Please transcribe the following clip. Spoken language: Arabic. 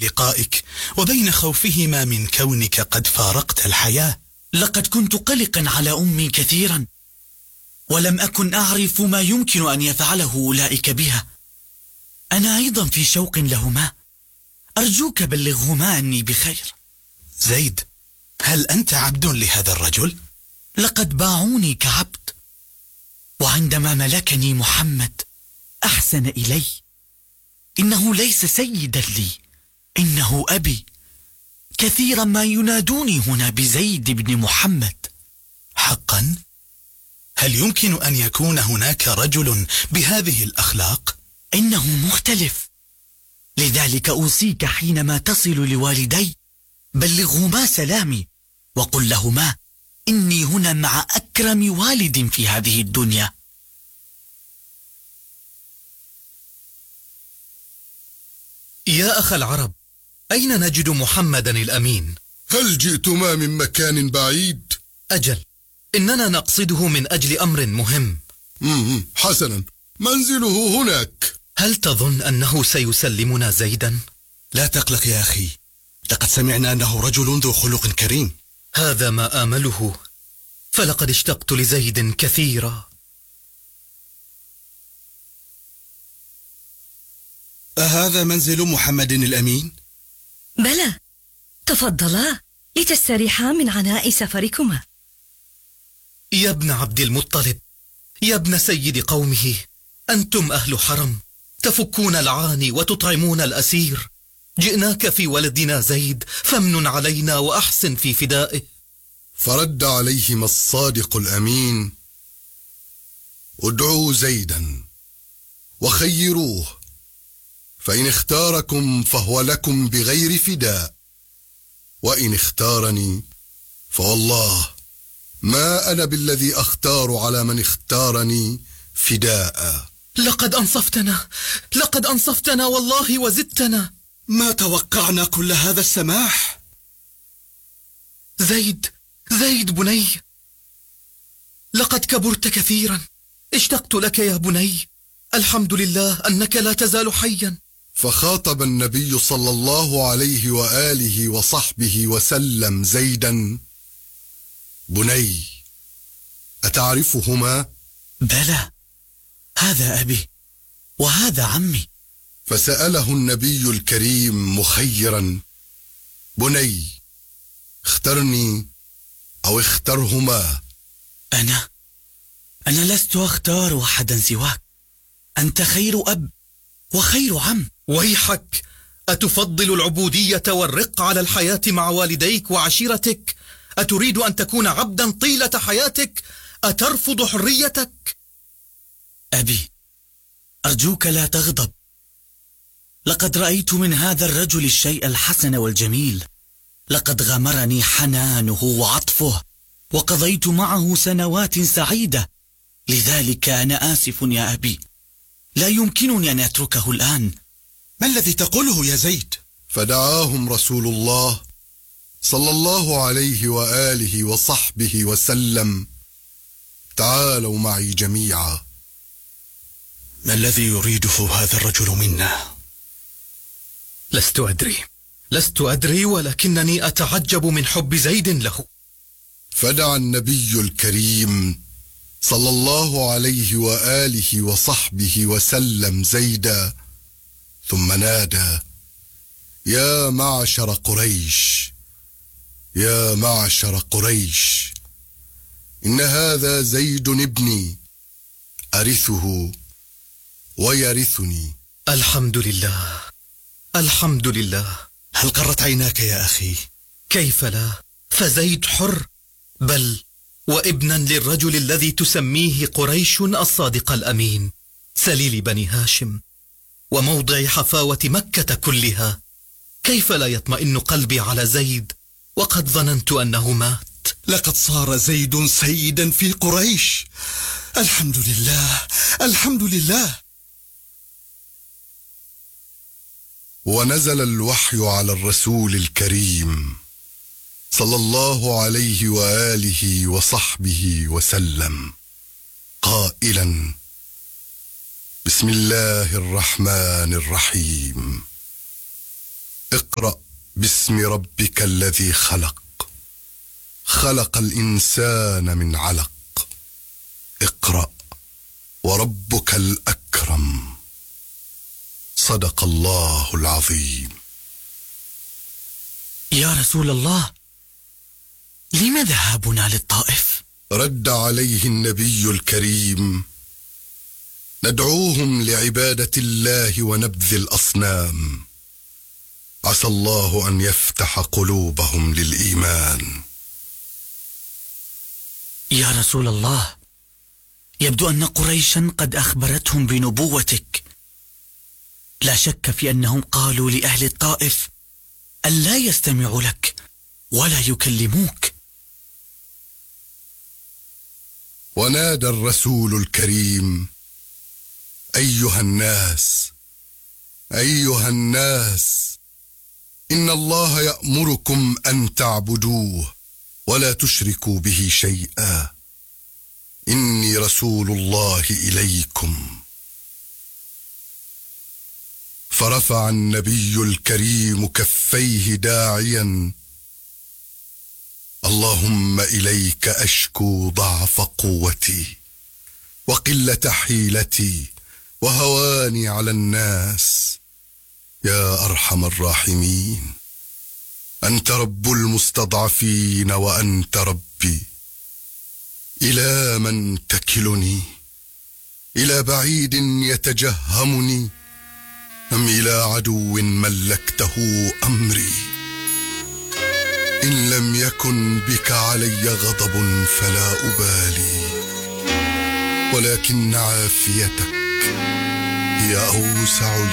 لقائك وبين خوفهما من كونك قد فارقت الحياة. لقد كنت قلقا على أمي كثيرا، ولم أكن أعرف ما يمكن أن يفعله أولئك بها. أنا أيضا في شوق لهما، أرجوك بلغهما أني بخير. زيد، هل أنت عبد لهذا الرجل؟ لقد باعوني كعبد، وعندما ملكني محمد أحسن إلي. إنه ليس سيدا لي، إنه أبي. كثيرا ما ينادوني هنا بزيد بن محمد. حقا؟ هل يمكن أن يكون هناك رجل بهذه الأخلاق؟ إنه مختلف، لذلك أوصيك حينما تصل لوالدي بلغهما سلامي، وقل لهما إني هنا مع أكرم والد في هذه الدنيا. يا أخ العرب، أين نجد محمدا الأمين؟ هل جئتما من مكان بعيد؟ أجل، إننا نقصده من أجل أمر مهم. حسنا، منزله هناك. هل تظن أنه سيسلمنا زيدا؟ لا تقلق يا أخي، لقد سمعنا أنه رجل ذو خلق كريم. هذا ما آمله، فلقد اشتقت لزيد كثيرا. أهذا منزل محمد الأمين؟ بلى، تفضلا لتستريحا من عناء سفركما. يا ابن عبد المطلب، يا ابن سيد قومه، أنتم أهل حرم، تفكون العاني وتطعمون الأسير. جئناك في ولدنا زيد، فامنن علينا وأحسن في فدائه. فرد عليهما الصادق الأمين: ادعوا زيدا وخيروه، فإن اختاركم فهو لكم بغير فداء، وإن اختارني فوالله ما أنا بالذي أختار على من اختارني فداء. لقد أنصفتنا والله وزدتنا. ما توقعنا كل هذا السماح. زيد بني، لقد كبرت كثيرا، اشتقت لك يا بني. الحمد لله أنك لا تزال حيا. فخاطب النبي صلى الله عليه وآله وصحبه وسلم زيدا: بني، أتعرفهما؟ بلى، هذا أبي وهذا عمي. فسأله النبي الكريم مخيرا: بني، اخترني أو اخترهما؟ أنا لست أختار أحدا سواك، أنت خير أب وخير عم. ويحك، أتفضل العبودية والرق على الحياة مع والديك وعشيرتك؟ أتريد أن تكون عبدا طيلة حياتك؟ أترفض حريتك؟ أبي، أرجوك لا تغضب. لقد رأيت من هذا الرجل الشيء الحسن والجميل، لقد غمرني حنانه وعطفه، وقضيت معه سنوات سعيدة. لذلك أنا آسف يا أبي، لا يمكنني أن أتركه الآن. ما الذي تقوله يا زيد؟ فدعاهم رسول الله صلى الله عليه وآله وصحبه وسلم: تعالوا معي جميعا. ما الذي يريده هذا الرجل منا؟ لست أدري، ولكنني أتعجب من حب زيد له. فدعا النبي الكريم صلى الله عليه وآله وصحبه وسلم زيدا، ثم نادى: يا معشر قريش، يا معشر قريش، إن هذا زيد ابني، أرثه ويرثني. الحمد لله، الحمد لله. هل قرت عيناك يا أخي؟ كيف لا، فزيد حر، بل وابنا للرجل الذي تسميه قريش الصادق الأمين، سليل بني هاشم، وموضع حفاوة مكة كلها. كيف لا يطمئن قلبي على زيد وقد ظننت أنه مات؟ لقد صار زيد سيدا في قريش. الحمد لله، الحمد لله. ونزل الوحي على الرسول الكريم صلى الله عليه وآله وصحبه وسلم قائلا: بسم الله الرحمن الرحيم. اقرأ باسم ربك الذي خلق، خلق الإنسان من علق. اقرأ وربك الأكرم. صدق الله العظيم. يا رسول الله، لم ذهابنا للطائف؟ رد عليه النبي الكريم: ندعوهم لعبادة الله ونبذ الأصنام، عسى الله أن يفتح قلوبهم للإيمان. يا رسول الله، يبدو أن قريشا قد أخبرتهم بنبوتك. لا شك في أنهم قالوا لأهل الطائف ألا يستمعوا لك ولا يكلموك. ونادى الرسول الكريم: أيها الناس، أيها الناس، إن الله يأمركم أن تعبدوه ولا تشركوا به شيئا، إني رسول الله إليكم. فرفع النبي الكريم كفيه داعيا: اللهم إليك أشكو ضعف قوتي وقلة حيلتي وهواني على الناس، يا أرحم الراحمين. أنت رب المستضعفين وأنت ربي، إلى من تكلني؟ إلى بعيد يتجهمني أم إلى عدو ملكته أمري؟ إن لم يكن بك علي غضب فلا أبالي، ولكن عافيتك هي أوسع لي